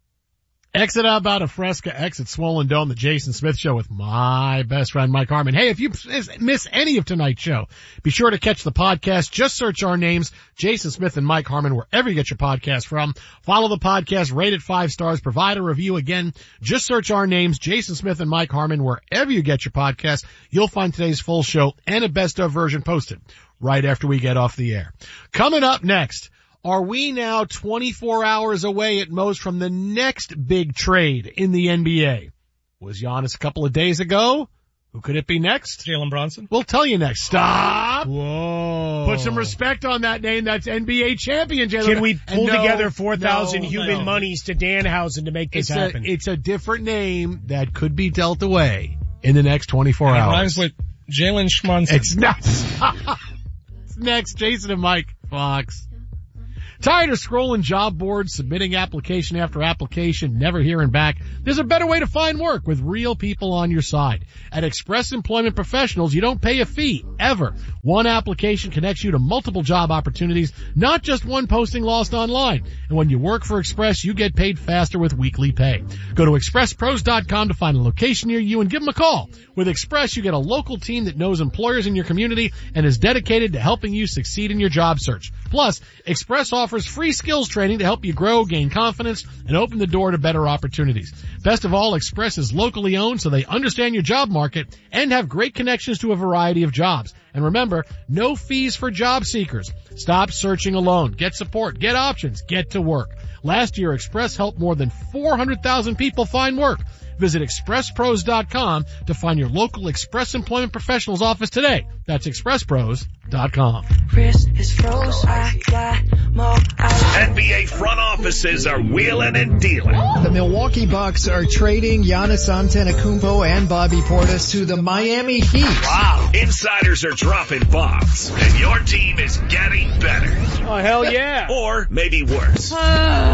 Exit out about a Fresca, exit Swollen Dome, the Jason Smith Show with my best friend Mike Harmon. Hey, if you miss any of tonight's show, be sure to catch the podcast. Just search our names, Jason Smith and Mike Harmon, wherever you get your podcast from. Follow the podcast, rate it five stars, provide a review. Again, just search our names, Jason Smith and Mike Harmon, wherever you get your podcast. You'll find today's full show and a best of version posted right after we get off the air. Coming up next, are we now twenty-four hours away at most from the next big trade in the N B A? Was Giannis a couple of days ago? Who could it be next? Jalen Brunson. We'll tell you next. Stop. Whoa. Put some respect on that name. That's N B A champion, Jalen. Can we pull no, together four thousand no, human no. monies to Danhausen to make this it's happen? A, it's a different name that could be dealt away in the next twenty-four and it hours. It rhymes with Jalen Schmunson. It's not. It's next. Jason and Mike Fox. Tired of scrolling job boards, submitting application after application, never hearing back? There's a better way to find work with real people on your side. At Express Employment Professionals, you don't pay a fee, ever. One application connects you to multiple job opportunities, not just one posting lost online. And when you work for Express, you get paid faster with weekly pay. Go to express pros dot com to find a location near you and give them a call. With Express, you get a local team that knows employers in your community and is dedicated to helping you succeed in your job search. Plus, Express offers free skills training to help you grow, gain confidence, and open the door to better opportunities. Best of all, Express is locally owned, so they understand your job market and have great connections to a variety of jobs. And remember, no fees for job seekers. Stop searching alone. Get support. Get options. Get to work. Last year, Express helped more than four hundred thousand people find work. Visit express pros dot com to find your local Express Employment Professionals office today. That's express pros dot com. N B A front offices are wheeling and dealing. The Milwaukee Bucks are trading Giannis Antetokounmpo and Bobby Portis to the Miami Heat. Wow. Insiders are dropping bombs, and your team is getting better. Oh, hell yeah. Or maybe worse. We've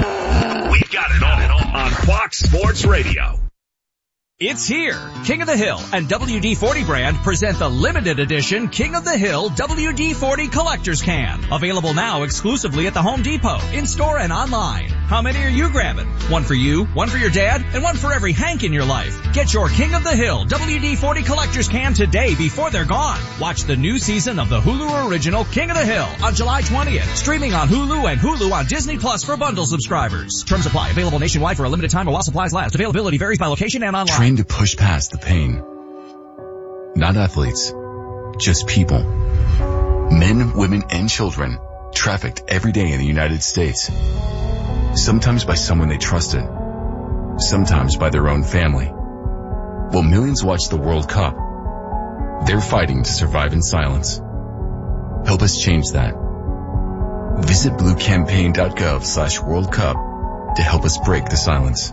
got it all on Fox Sports Radio. It's here. King of the Hill and W D forty brand present the limited edition King of the Hill W D forty Collector's Can. Available now exclusively at the Home Depot, in-store and online. How many are you grabbing? One for you, one for your dad, and one for every Hank in your life. Get your King of the Hill W D forty Collector's Can today before they're gone. Watch the new season of the Hulu original King of the Hill on July twentieth. Streaming on Hulu and Hulu on Disney Plus for bundle subscribers. Terms apply. Available nationwide for a limited time while supplies last. Availability varies by location and online. To push past the pain. Not athletes, just people. Men, women, and children trafficked every day in the United States. Sometimes by someone they trusted. Sometimes by their own family. While millions watch the World Cup, they're fighting to survive in silence. Help us change that. Visit bluecampaign.gov slash World Cup to help us break the silence.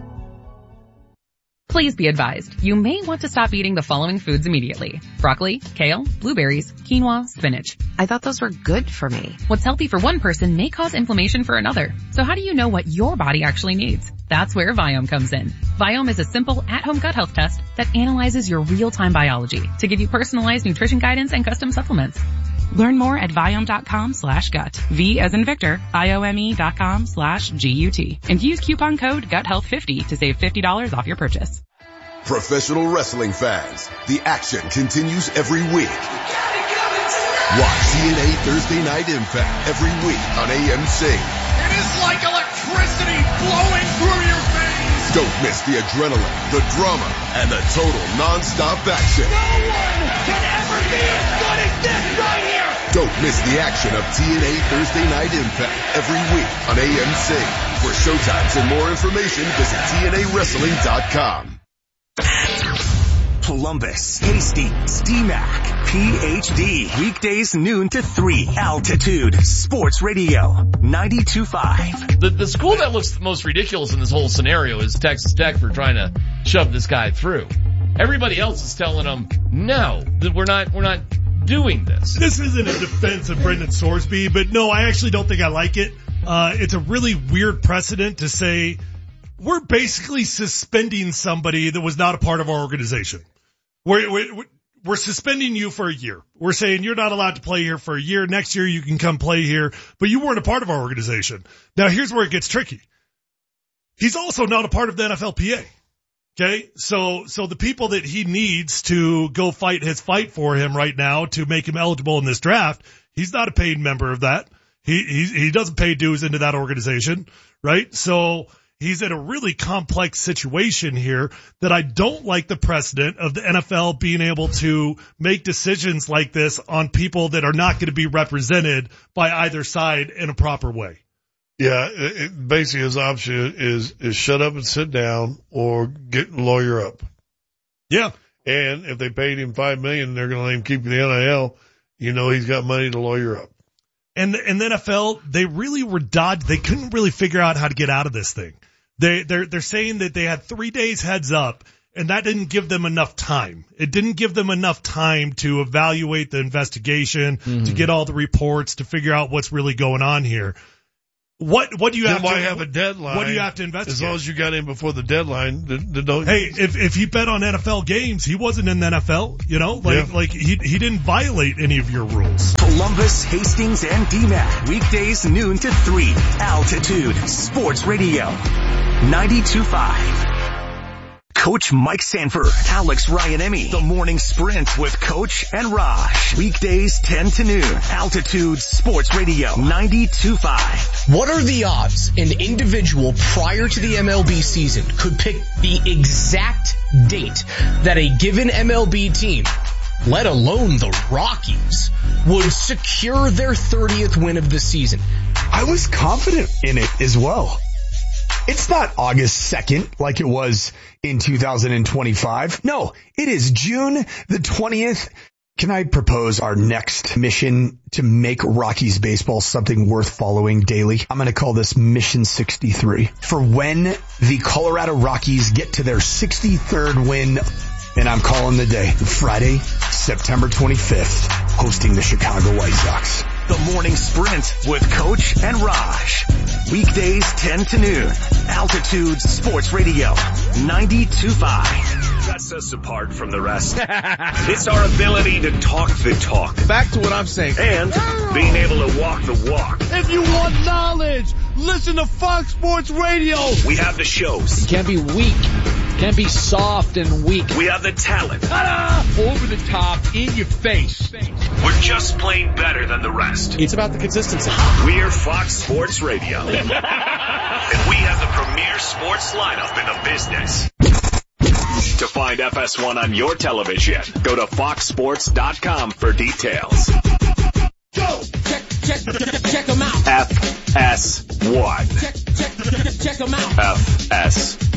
Please be advised, you may want to stop eating the following foods immediately. Broccoli, kale, blueberries, quinoa, spinach. I thought those were good for me. What's healthy for one person may cause inflammation for another. So how do you know what your body actually needs? That's where Viome comes in. Viome is a simple at-home gut health test that analyzes your real-time biology to give you personalized nutrition guidance and custom supplements. Learn more at Viome.com slash gut. V as in Victor, I-O-M-E dot com slash G-U-T. And use coupon code gut health fifty to save fifty dollars off your purchase. Professional wrestling fans, the action continues every week. Watch T N A Thursday Night Impact every week on A M C. It is like electricity blowing through your veins. Don't miss the adrenaline, the drama, and the total non-stop action. No one can ever be as good as this right here. Don't miss the action of T N A Thursday Night Impact every week on A M C. For showtimes and more information, visit T N A wrestling dot com. Columbus, Hastings, D MAC, P H D. Weekdays noon to three. Altitude Sports Radio ninety-two point five. The, the school that looks the most ridiculous in this whole scenario is Texas Tech for trying to shove this guy through. Everybody else is telling them, no, that we're not, we're not doing this. This isn't a defense of Brendan Sorsby, but no, I actually don't think I like it. Uh, it's a really weird precedent to say we're basically suspending somebody that was not a part of our organization. We're, we're, we're suspending you for a year. We're saying you're not allowed to play here for a year. Next year you can come play here, but you weren't a part of our organization. Now here's where it gets tricky. He's also not a part of the N F L P A. Okay. So, so the people that he needs to go fight his fight for him right now to make him eligible in this draft, he's not a paid member of that. He, he, he doesn't pay dues into that organization, right? So he's in a really complex situation here that I don't like the precedent of the N F L being able to make decisions like this on people that are not going to be represented by either side in a proper way. Yeah, it, it, basically his option is, is shut up and sit down or get lawyer up. Yeah. And if they paid him five million dollars, they're going to let him keep the N I L. You know, he's got money to lawyer up. And the, and the N F L, they really were dodged. They couldn't really figure out how to get out of this thing. They, they're, they're saying that they had three days heads up, and that didn't give them enough time. It didn't give them enough time to evaluate the investigation, mm-hmm. to get all the reports, to figure out what's really going on here. What, what do you then have why to, have a deadline? What do you have to investigate? As long as you got in before the deadline, the, the don't. Hey, if, if he bet on N F L games, he wasn't in the N F L, you know, like, yeah. like he, he didn't violate any of your rules. Columbus, Hastings, and D M A C, weekdays noon to three. Altitude Sports Radio, ninety-two point five. Coach Mike Sanford, Alex Ryan-Emmy, The Morning Sprint with Coach and Raj. Weekdays ten to noon. Altitude Sports Radio, ninety-two point five. What are the odds an individual prior to the M L B season could pick the exact date that a given M L B team, let alone the Rockies, would secure their thirtieth win of the season? I was confident in it as well. It's not August second like it was in two thousand twenty-five. No, it is June the twentieth. Can I propose our next mission to make Rockies baseball something worth following daily? I'm going to call this Mission sixty-three. For when the Colorado Rockies get to their sixty-third win, and I'm calling the day Friday, September twenty-fifth, hosting the Chicago White Sox. The Morning Sprint with Coach and Raj. Weekdays ten to noon. Altitude Sports Radio, ninety-two point five. Sets us apart from the rest. It's our ability to talk the talk. Back to what I'm saying. And being able to walk the walk. If you want knowledge, listen to Fox Sports Radio. We have the shows. You can't be weak. Can't be soft and weak. We have the talent. Ta-da! Over the top, in your face. We're just plain better than the rest. It's about the consistency. We're Fox Sports Radio. And we have the premier sports lineup in the business. To find F S one on your television, go to fox sports dot com for details. Go! Check, check, check, check them out. F S one. Check, check, check them out. F S